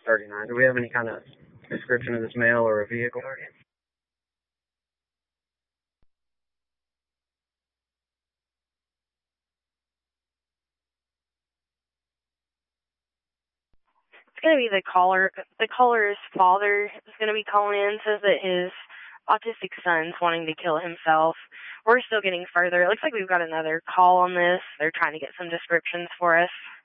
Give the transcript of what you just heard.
39. Do we have any kind of description of this male or a vehicle? It's going to be the caller. The caller's father is going to be calling in, says that his autistic son's wanting to kill himself. We're still getting further. It looks like we've got another call on this. They're trying to get some descriptions for us.